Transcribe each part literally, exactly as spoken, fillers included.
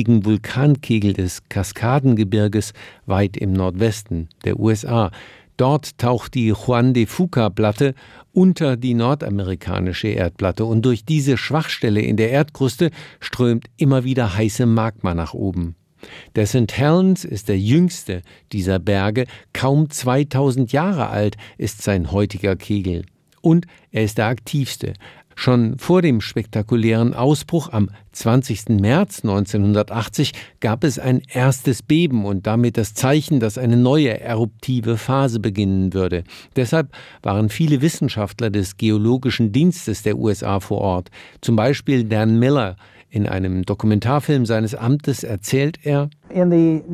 riesigen Vulkankegel des Kaskadengebirges weit im Nordwesten der U S A. Dort taucht die Juan de Fuca-Platte unter die nordamerikanische Erdplatte und durch diese Schwachstelle in der Erdkruste strömt immer wieder heiße Magma nach oben. Der Sankt Helens ist der jüngste dieser Berge, kaum zweitausend Jahre alt ist sein heutiger Kegel. Und er ist der aktivste. Schon vor dem spektakulären Ausbruch am zwanzigsten März neunzehnhundertachtzig gab es ein erstes Beben und damit das Zeichen, dass eine neue eruptive Phase beginnen würde. Deshalb waren viele Wissenschaftler des Geologischen Dienstes der U S A vor Ort. Zum Beispiel Dan Miller. In einem Dokumentarfilm seines Amtes erzählt er: In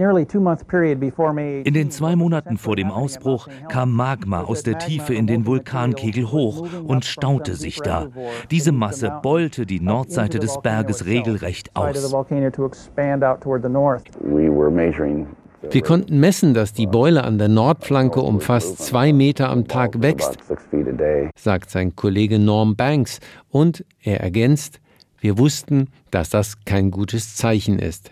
den zwei Monaten vor dem Ausbruch kam Magma aus der Tiefe in den Vulkankegel hoch und staute sich da. Diese Masse beulte die Nordseite des Berges regelrecht aus. Wir konnten messen, dass die Beule an der Nordflanke um fast zwei Meter am Tag wächst, sagt sein Kollege Norm Banks. Und er ergänzt: Wir wussten, dass das kein gutes Zeichen ist.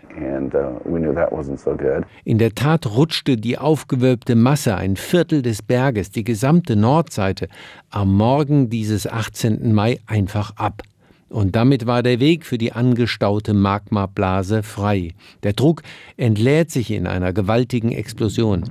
In der Tat rutschte die aufgewölbte Masse, ein Viertel des Berges, die gesamte Nordseite, am Morgen dieses achtzehnten Mai einfach ab. Und damit war der Weg für die angestaute Magmablase frei. Der Druck entlädt sich in einer gewaltigen Explosion.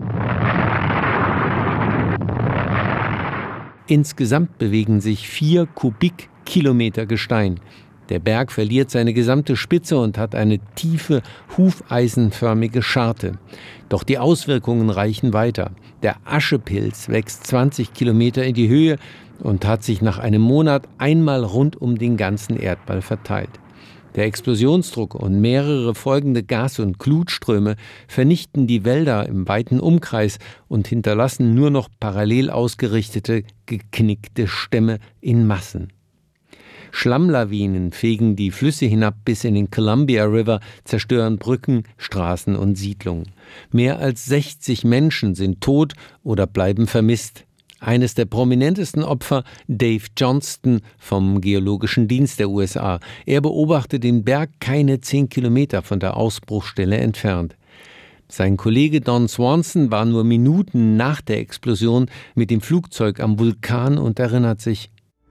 Insgesamt bewegen sich vier Kubikkilometer Gestein. Der Berg verliert seine gesamte Spitze und hat eine tiefe, hufeisenförmige Scharte. Doch die Auswirkungen reichen weiter. Der Aschepilz wächst zwanzig Kilometer in die Höhe und hat sich nach einem Monat einmal rund um den ganzen Erdball verteilt. Der Explosionsdruck und mehrere folgende Gas- und Glutströme vernichten die Wälder im weiten Umkreis und hinterlassen nur noch parallel ausgerichtete, geknickte Stämme in Massen. Schlammlawinen fegen die Flüsse hinab bis in den Columbia River, zerstören Brücken, Straßen und Siedlungen. Mehr als sechzig Menschen sind tot oder bleiben vermisst. Eines der prominentesten Opfer, Dave Johnston vom Geologischen Dienst der U S A. Er beobachtet den Berg keine zehn Kilometer von der Ausbruchstelle entfernt. Sein Kollege Don Swanson war nur Minuten nach der Explosion mit dem Flugzeug am Vulkan und erinnert sich: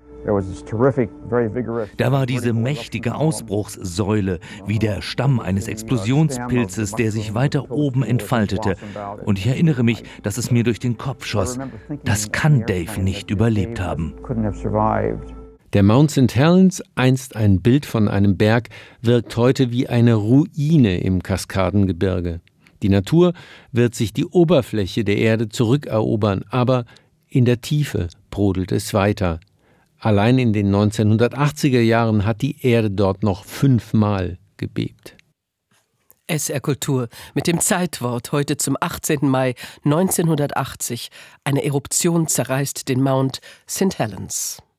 Da war diese mächtige Ausbruchssäule, wie der Stamm eines Explosionspilzes, der sich weiter oben entfaltete. Und ich erinnere mich, dass es mir durch den Kopf schoss. Das kann Dave nicht überlebt haben. Der Mount Sankt Helens, einst ein Bild von einem Berg, wirkt heute wie eine Ruine im Kaskadengebirge. Die Natur wird sich die Oberfläche der Erde zurückerobern, aber in der Tiefe brodelt es weiter. Allein in den neunzehnhundertachtziger Jahren hat die Erde dort noch fünfmal gebebt. S R Kultur mit dem Zeitwort heute zum achtzehnten Mai neunzehnhundertachtzig. Eine Eruption zerreißt den Mount Sankt Helens.